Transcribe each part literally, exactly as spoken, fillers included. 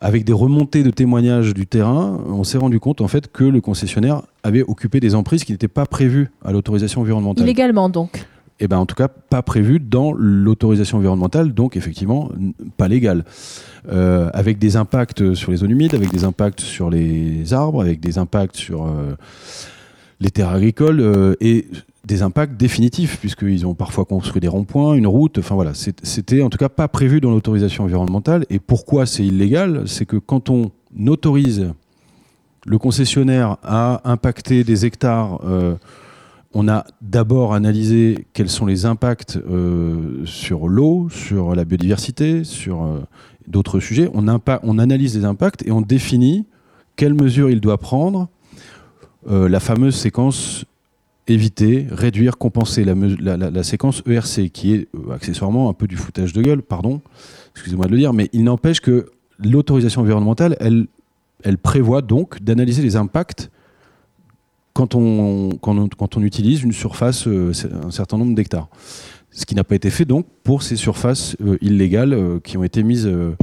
avec des remontées de témoignages du terrain, on s'est rendu compte en fait que le concessionnaire avait occupé des emprises qui n'étaient pas prévues à l'autorisation environnementale. Illégalement donc. Eh ben, en tout cas, pas prévues dans l'autorisation environnementale, donc effectivement pas légale. Euh, avec des impacts sur les zones humides, avec des impacts sur les arbres, avec des impacts sur euh, les terres agricoles euh, et des impacts définitifs, puisqu'ils ont parfois construit des ronds-points, une route, enfin voilà, c'était en tout cas pas prévu dans l'autorisation environnementale. Et pourquoi c'est illégal ? C'est que quand on autorise le concessionnaire à impacter des hectares, euh, on a d'abord analysé quels sont les impacts euh, sur l'eau, sur la biodiversité, sur euh, d'autres sujets. On, on analyse les impacts et on définit quelles mesures il doit prendre. Euh, la fameuse séquence éviter, réduire, compenser, la, la, la, la séquence E R C, qui est euh, accessoirement un peu du foutage de gueule, pardon, excusez-moi de le dire, mais il n'empêche que l'autorisation environnementale, elle, elle prévoit donc d'analyser les impacts quand on, quand on, quand on utilise une surface, euh, un certain nombre d'hectares. Ce qui n'a pas été fait donc pour ces surfaces euh, illégales euh, qui ont été mises... Euh,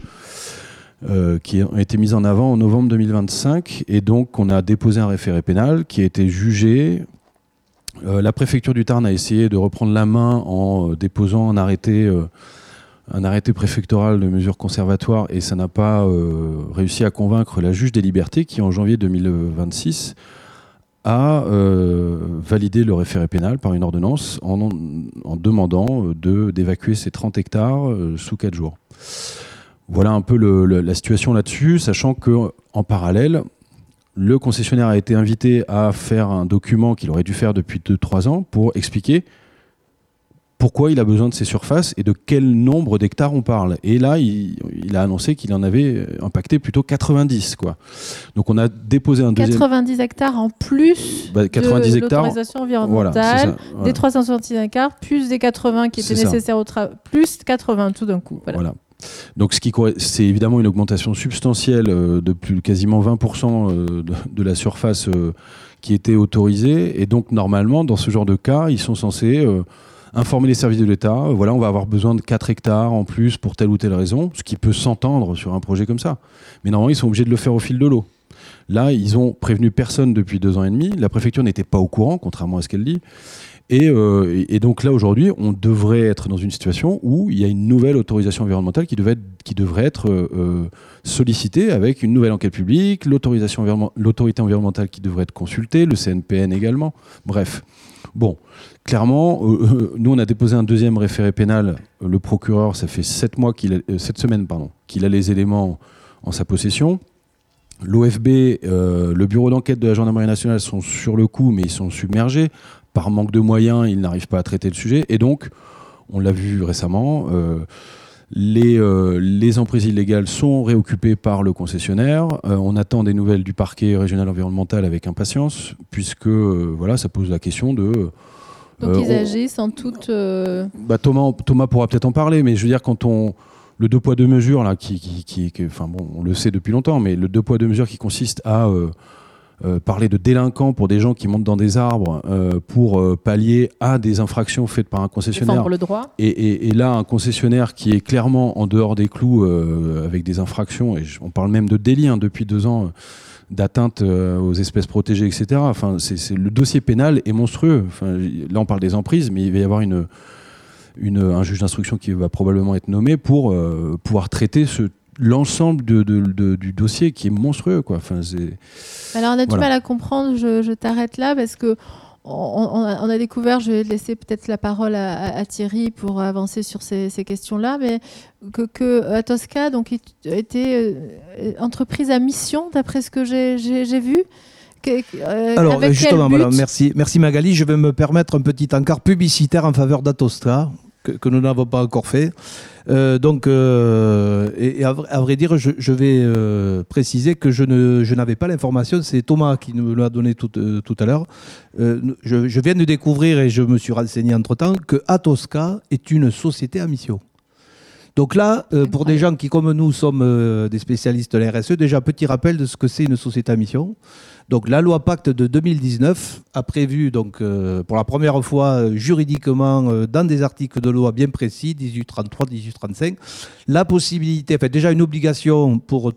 Euh, qui ont été mises en avant en novembre deux mille vingt-cinq, et donc on a déposé un référé pénal qui a été jugé. Euh, la préfecture du Tarn a essayé de reprendre la main en euh, déposant un arrêté, euh, un arrêté préfectoral de mesures conservatoires, et ça n'a pas euh, réussi à convaincre la juge des libertés qui en janvier deux mille vingt-six a euh, validé le référé pénal par une ordonnance en, en demandant de, d'évacuer ces trente hectares euh, sous quatre jours. Voilà un peu le, le, la situation là-dessus, sachant qu'en parallèle, le concessionnaire a été invité à faire un document qu'il aurait dû faire depuis deux trois ans pour expliquer pourquoi il a besoin de ces surfaces et de quel nombre d'hectares on parle. Et là, il, il a annoncé qu'il en avait impacté plutôt quatre-vingt-dix, quoi. Donc on a déposé un deuxième... quatre-vingt-dix hectares en plus bah, quatre-vingt-dix de hectares, l'autorisation environnementale, voilà, voilà. Des trois cent soixante-six hectares, plus des quatre-vingts qui étaient nécessaires au travail, plus quatre-vingts tout d'un coup. Voilà. voilà. Donc ce qui, c'est évidemment une augmentation substantielle euh, de plus quasiment vingt pour cent euh, de, de la surface euh, qui était autorisée. Et donc normalement, dans ce genre de cas, ils sont censés euh, informer les services de l'État. Euh, voilà, on va avoir besoin de quatre hectares en plus pour telle ou telle raison, ce qui peut s'entendre sur un projet comme ça. Mais normalement, ils sont obligés de le faire au fil de l'eau. Là, ils ont prévenu personne depuis deux ans et demi. La préfecture n'était pas au courant, contrairement à ce qu'elle dit. Et, euh, et donc là, aujourd'hui, on devrait être dans une situation où il y a une nouvelle autorisation environnementale qui, devait être, qui devrait être euh, sollicitée avec une nouvelle enquête publique, l'autorisation environnement, l'autorité environnementale qui devrait être consultée, le C N P N également. Bref. Bon, clairement, euh, nous, on a déposé un deuxième référé pénal. Le procureur, ça fait sept mois qu'il a, euh, sept semaines, pardon, qu'il a les éléments en sa possession. L'O F B, euh, le bureau d'enquête de la gendarmerie nationale sont sur le coup, mais ils sont submergés. Par manque de moyens, ils n'arrivent pas à traiter le sujet. Et donc, on l'a vu récemment, euh, les, euh, les emprises illégales sont réoccupées par le concessionnaire. Euh, on attend des nouvelles du parquet régional environnemental avec impatience, puisque euh, voilà, ça pose la question de... Euh, donc ils on, agissent en toute... Euh... Bah, Thomas, Thomas pourra peut-être en parler, mais je veux dire, quand on... Le deux poids deux mesures, là, qui, qui, qui, qui, enfin bon, on le sait depuis longtemps, mais le deux poids deux mesures qui consiste à... Euh, Euh, parler de délinquants pour des gens qui montent dans des arbres euh, pour euh, pallier à des infractions faites par un concessionnaire. Défendre le droit. Et, et, et là, un concessionnaire qui est clairement en dehors des clous euh, avec des infractions, et on parle même de délit hein, depuis deux ans, euh, d'atteinte euh, aux espèces protégées, et cetera. Enfin, c'est, c'est, le dossier pénal est monstrueux. Enfin, là, on parle des emprises, mais il va y avoir une, une, un juge d'instruction qui va probablement être nommé pour euh, pouvoir traiter ce l'ensemble de, de, de, du dossier qui est monstrueux, quoi. Enfin, c'est... Alors on a du voilà. mal à comprendre, je, je t'arrête là parce que on, on, a, on a découvert, je vais laisser peut-être la parole à, à, à Thierry pour avancer sur ces, ces questions-là, mais que, que Atosca donc, était euh, entreprise à mission, d'après ce que j'ai, j'ai, j'ai vu. Que, euh, Alors avec justement, quel but voilà, merci, merci Magali, je vais me permettre un petit encart publicitaire en faveur d'Atosca, que, que nous n'avons pas encore fait. Euh, donc, euh, et, et à, à vrai dire, je, je vais euh, préciser que je, ne, je n'avais pas l'information, c'est Thomas qui nous l'a donné tout, euh, tout à l'heure. Euh, je, je viens de découvrir, et je me suis renseigné entre-temps, que Atosca est une société à mission. Donc là, euh, pour des gens qui, comme nous, sommes euh, des spécialistes de la R S E, déjà, petit rappel de ce que c'est une société à mission. Donc la loi Pacte de deux mille dix-neuf a prévu donc, euh, pour la première fois euh, juridiquement euh, dans des articles de loi bien précis, dix-huit trente-trois, dix-huit trente-cinq, la possibilité, enfin déjà une obligation pour